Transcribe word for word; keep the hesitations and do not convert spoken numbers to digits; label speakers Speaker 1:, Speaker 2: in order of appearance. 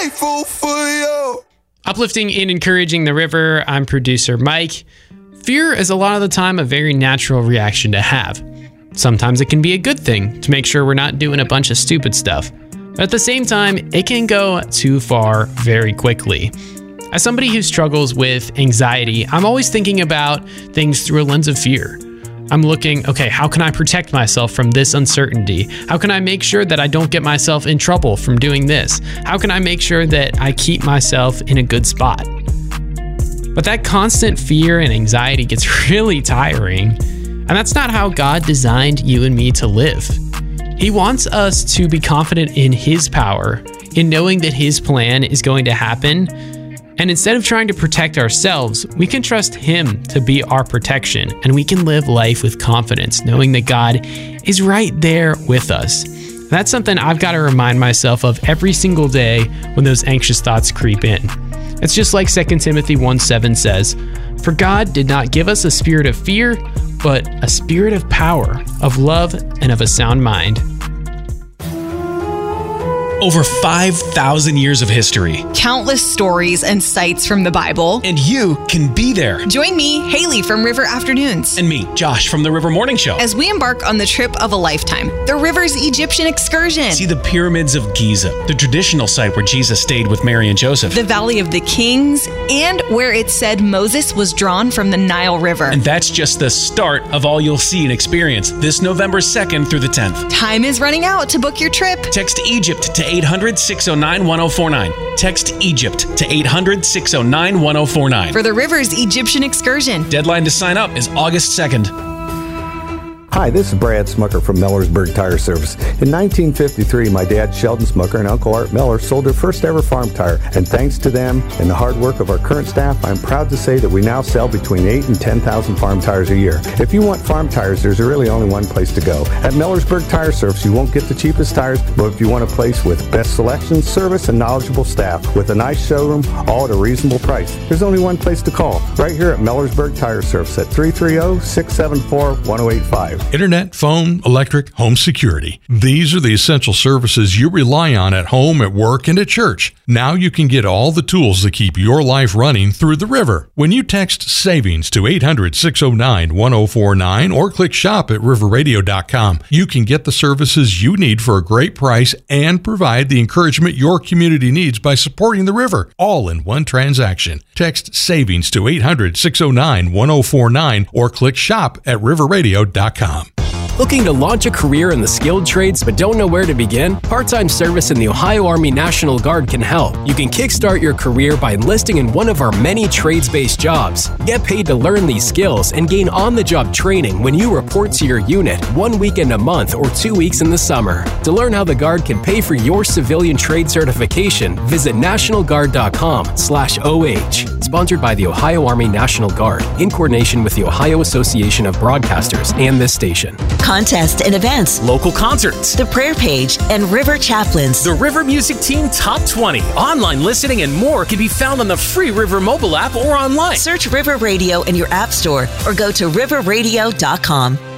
Speaker 1: grateful for you.
Speaker 2: Uplifting and encouraging the river, I'm producer Mike. Fear is a lot of the time a very natural reaction to have. Sometimes it can be a good thing to make sure we're not doing a bunch of stupid stuff. But at the same time, it can go too far very quickly. As somebody who struggles with anxiety, I'm always thinking about things through a lens of fear. I'm looking, okay, how can I protect myself from this uncertainty? How can I make sure that I don't get myself in trouble from doing this? How can I make sure that I keep myself in a good spot? But that constant fear and anxiety gets really tiring, and that's not how God designed you and me to live. He wants us to be confident in His power, in knowing that His plan is going to happen. And instead of trying to protect ourselves, we can trust Him to be our protection, and we can live life with confidence, knowing that God is right there with us. And that's something I've got to remind myself of every single day when those anxious thoughts creep in. It's just like Second Timothy one seven says, "For God did not give us a spirit of fear, but a spirit of power, of love, and of a sound mind."
Speaker 3: Over five thousand years of history.
Speaker 4: Countless stories and sights from the Bible.
Speaker 3: And you can be there.
Speaker 4: Join me, Haley from River Afternoons.
Speaker 3: And me, Josh from the River Morning Show.
Speaker 4: As we embark on the trip of a lifetime, the River's Egyptian excursion.
Speaker 3: See the pyramids of Giza, the traditional site where Jesus stayed with Mary and Joseph.
Speaker 4: The Valley of the Kings, and where it said Moses was drawn from the Nile River.
Speaker 3: And that's just the start of all you'll see and experience this November second through the tenth.
Speaker 4: Time is running out to book your trip.
Speaker 3: Text Egypt to eight hundred, six oh nine, one oh four nine. Text Egypt to eight hundred, six oh nine, one oh four nine.
Speaker 4: For the River's Egyptian excursion.
Speaker 3: Deadline to sign up is August second.
Speaker 5: Hi, this is Brad Smucker from Millersburg Tire Service. In nineteen fifty-three, my dad, Sheldon Smucker, and Uncle Art Miller sold their first ever farm tire. And thanks to them and the hard work of our current staff, I'm proud to say that we now sell between eight and ten thousand farm tires a year. If you want farm tires, there's really only one place to go. At Millersburg Tire Service, you won't get the cheapest tires, but if you want a place with best selection, service, and knowledgeable staff with a nice showroom, all at a reasonable price, there's only one place to call. Right here at Millersburg Tire Service at three three zero, six seven four, one oh eight five.
Speaker 6: Internet, phone, electric, home security. These are the essential services you rely on at home, at work, and at church. Now you can get all the tools that keep your life running through the River. When you text SAVINGS to eight hundred, six oh nine, one oh four nine or click shop at river radio dot com, you can get the services you need for a great price and provide the encouragement your community needs by supporting the River, all in one transaction. Text SAVINGS to eight hundred, six oh nine, one oh four nine or click shop at river radio dot com.
Speaker 7: Looking to launch a career in the skilled trades but don't know where to begin? Part-time service in the Ohio Army National Guard can help. You can kickstart your career by enlisting in one of our many trades-based jobs. Get paid to learn these skills and gain on-the-job training when you report to your unit one weekend a month or two weeks in the summer. To learn how the Guard can pay for your civilian trade certification, visit national guard dot com slash O H. Sponsored by the Ohio Army National Guard in coordination with the Ohio Association of Broadcasters and this station.
Speaker 8: Contests and events,
Speaker 9: local concerts,
Speaker 8: the prayer page, and River Chaplains.
Speaker 9: The River Music Team Top twenty, online listening, and more can be found on the free River mobile app or online.
Speaker 8: Search River Radio in your app store or go to river radio dot com.